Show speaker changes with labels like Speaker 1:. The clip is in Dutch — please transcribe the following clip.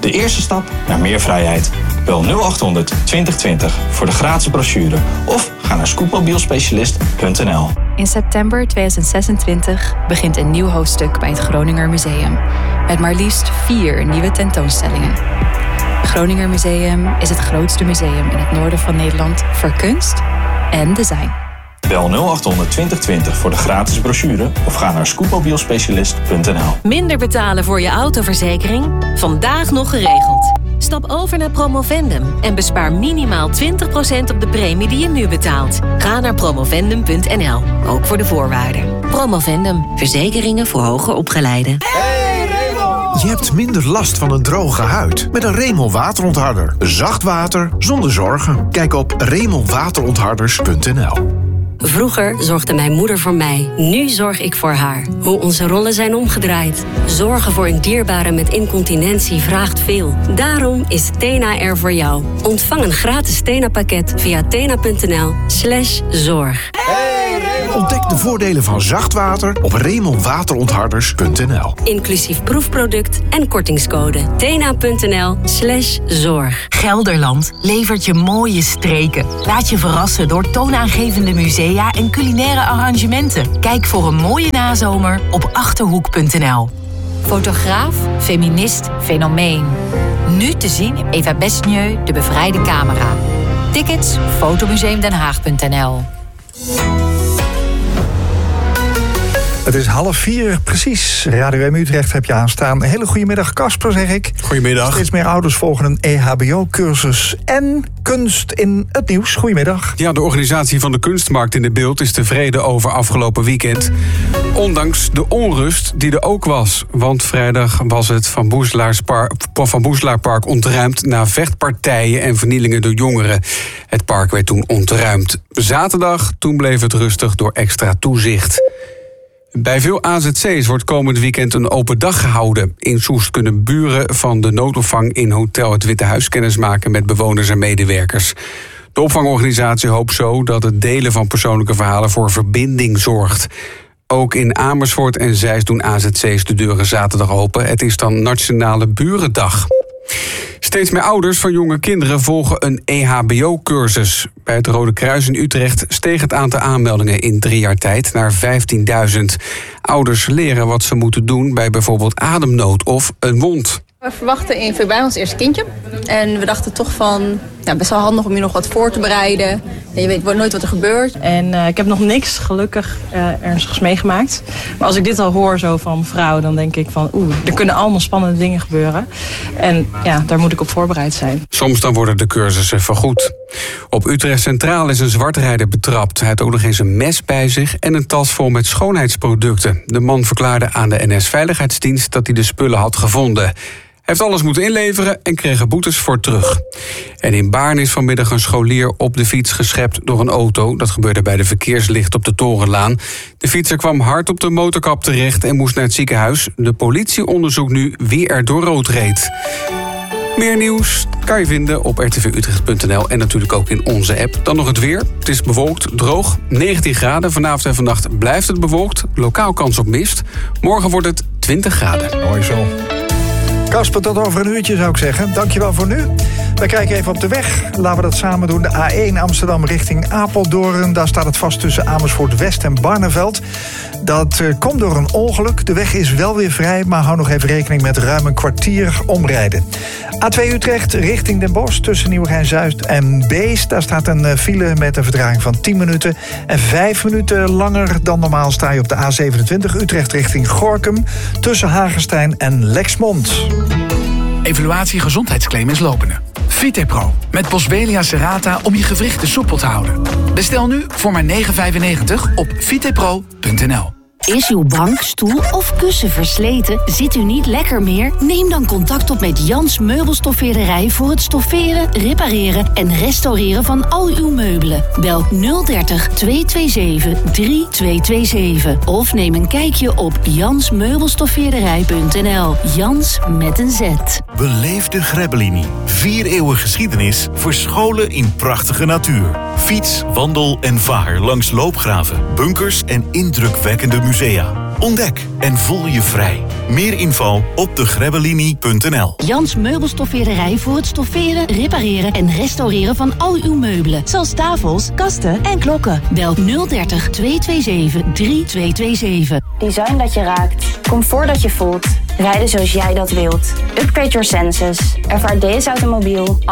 Speaker 1: De eerste stap naar meer vrijheid. Bel 0800 2020 voor de gratis brochure of ga naar scootmobielspecialist.nl.
Speaker 2: In september 2026 begint een nieuw hoofdstuk bij het Groninger Museum. Met maar liefst 4 nieuwe tentoonstellingen. Het Groninger Museum is het grootste museum in het noorden van Nederland voor kunst en design.
Speaker 1: Bel 0800 2020 voor de gratis brochure of ga naar scootmobielspecialist.nl.
Speaker 3: Minder betalen voor je autoverzekering? Vandaag nog geregeld. Stap over naar Promovendum en bespaar minimaal 20% op de premie die je nu betaalt. Ga naar promovendum.nl, ook voor de voorwaarden. Promovendum, verzekeringen voor hoger opgeleiden.
Speaker 4: Je hebt minder last van een droge huid met een Remel waterontharder. Zacht water zonder zorgen. Kijk op remelwaterontharders.nl.
Speaker 5: Vroeger zorgde mijn moeder voor mij. Nu zorg ik voor haar. Hoe onze rollen zijn omgedraaid. Zorgen voor een dierbare met incontinentie vraagt veel. Daarom is Tena er voor jou. Ontvang een gratis Tena-pakket via tena.nl/zorg.
Speaker 4: Ontdek de voordelen van zacht water op remelwaterontharders.nl.
Speaker 5: Inclusief proefproduct en kortingscode. tena.nl/zorg.
Speaker 6: Gelderland levert je mooie streken. Laat je verrassen door toonaangevende musea en culinaire arrangementen. Kijk voor een mooie nazomer op Achterhoek.nl.
Speaker 7: Fotograaf, feminist, fenomeen. Nu te zien in Eva Besnieu, De Bevrijde Camera. Tickets, fotomuseumdenhaag.nl.
Speaker 8: Het is 3:30 precies. Radio M Utrecht heb je aanstaan. Een hele goede middag, Casper, zeg ik.
Speaker 9: Goedemiddag.
Speaker 8: Steeds meer ouders volgen een EHBO-cursus en kunst in het nieuws. Goedemiddag.
Speaker 9: Ja, de organisatie van de kunstmarkt in de Beeld is tevreden over afgelopen weekend. Ondanks de onrust die er ook was. Want vrijdag was het Van Boeselaarpark ontruimd na vechtpartijen en vernielingen door jongeren. Het park werd toen ontruimd. Zaterdag, toen bleef het rustig door extra toezicht. Bij veel AZC's wordt komend weekend een open dag gehouden. In Soest kunnen buren van de noodopvang in Hotel Het Witte Huis kennis maken met bewoners en medewerkers. De opvangorganisatie hoopt zo dat het delen van persoonlijke verhalen voor verbinding zorgt. Ook in Amersfoort en Zeist doen AZC's de deuren zaterdag open. Het is dan Nationale Burendag. Steeds meer ouders van jonge kinderen volgen een EHBO-cursus. Bij het Rode Kruis in Utrecht steeg het aantal aanmeldingen in 3 jaar tijd naar 15.000. Ouders leren wat ze moeten doen bij bijvoorbeeld ademnood of een wond.
Speaker 10: We verwachten in februari ons eerste kindje. En we dachten toch van, best wel handig om je nog wat voor te bereiden. Je weet nooit wat er gebeurt.
Speaker 11: En ik heb nog niks, gelukkig, ernstigs meegemaakt. Maar als ik dit al hoor zo van vrouwen, dan denk ik van... er kunnen allemaal spannende dingen gebeuren. En daar moet ik op voorbereid zijn.
Speaker 9: Soms dan worden de cursussen vergoed. Op Utrecht Centraal is een zwartrijder betrapt. Hij had ook nog eens een mes bij zich en een tas vol met schoonheidsproducten. De man verklaarde aan de NS-veiligheidsdienst dat hij de spullen had gevonden. Hij heeft alles moeten inleveren en kreeg er boetes voor terug. En in Baarn is vanmiddag een scholier op de fiets geschept door een auto. Dat gebeurde bij de verkeerslicht op de Torenlaan. De fietser kwam hard op de motorkap terecht en moest naar het ziekenhuis. De politie onderzoekt nu wie er door rood reed. Meer nieuws kan je vinden op rtvutrecht.nl en natuurlijk ook in onze app. Dan nog het weer. Het is bewolkt, droog, 19 graden. Vanavond en vannacht blijft het bewolkt. Lokaal kans op mist. Morgen wordt het 20 graden.
Speaker 8: Mooi zo. Casper, tot over een uurtje zou ik zeggen. Dankjewel voor nu. We kijken even op de weg. Laten we dat samen doen. De A1 Amsterdam richting Apeldoorn. Daar staat het vast tussen Amersfoort West en Barneveld. Dat komt door een ongeluk. De weg is wel weer vrij, maar hou nog even rekening met ruim een kwartier omrijden. A2 Utrecht richting Den Bosch tussen Nieuwegein-Zuid en Beest. Daar staat een file met een vertraging van 10 minuten. En 5 minuten langer dan normaal sta je op de A27 Utrecht richting Gorinchem tussen Hagestein en Lexmond.
Speaker 12: Evaluatie gezondheidsclaim is lopende. Vitepro met Boswellia serrata om je gewrichten soepel te houden. Bestel nu voor maar €9,95 op vitepro.nl.
Speaker 13: Is uw bank, stoel of kussen versleten? Zit u niet lekker meer? Neem dan contact op met Jans Meubelstoffeerderij voor het stofferen, repareren en restaureren van al uw meubelen. Bel 030 227 3227 of neem een kijkje op jansmeubelstoffeerderij.nl. Jans met een Z.
Speaker 14: Beleef de Grebbelini. 4 eeuwen geschiedenis verscholen in prachtige natuur. Fiets, wandel en vaar langs loopgraven, bunkers en indrukwekkende musea. Ontdek en voel je vrij. Meer info op degrebellini.nl.
Speaker 13: Jans Meubelstoffeerderij voor het stofferen, repareren en restaureren van al uw meubelen. Zoals tafels, kasten en klokken. Bel 030 227 3227.
Speaker 15: Design dat je raakt. Comfort dat je voelt. Rijden zoals jij dat wilt. Upgrade your senses. Ervaar DS Automobiel